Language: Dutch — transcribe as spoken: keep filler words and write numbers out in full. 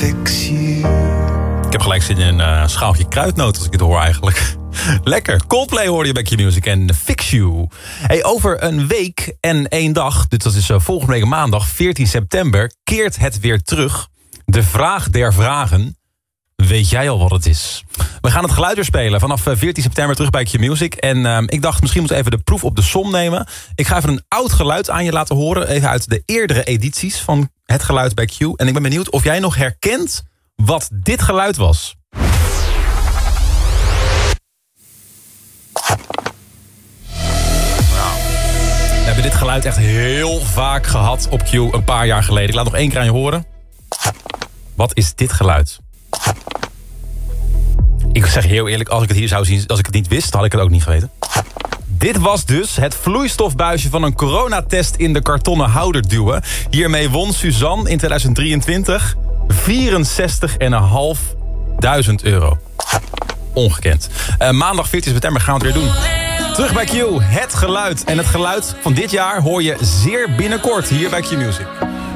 fix you. Ik heb gelijk zin in een uh, schaaltje kruidnoot als ik het hoor eigenlijk. Lekker. Coldplay hoorde je bij Q-Music en Fix You. Hey, over een week en één dag, dus dat is uh, volgende week maandag, veertien september... keert het weer terug. De vraag der vragen. Weet jij al wat het is? We gaan het geluid weer spelen vanaf veertien september terug bij Q-Music. En uh, ik dacht, misschien moet ik even de proef op de som nemen. Ik ga even een oud geluid aan je laten horen. Even uit de eerdere edities van het geluid bij Q. En ik ben benieuwd of jij nog herkent wat dit geluid was. We hebben dit geluid echt heel vaak gehad op Q een paar jaar geleden. Ik laat nog één keer aan je horen. Wat is dit geluid? Ik zeg je heel eerlijk, als ik het hier zou zien, als ik het niet wist, had ik het ook niet geweten. Dit was dus het vloeistofbuisje van een coronatest in de kartonnen houder duwen. Hiermee won Suzanne in tweeduizend drieëntwintig vierenzestigduizend euro. Ongekend. Uh, maandag veertien september gaan we het weer doen. Terug bij Q, het geluid. En het geluid van dit jaar hoor je zeer binnenkort hier bij Q-Music.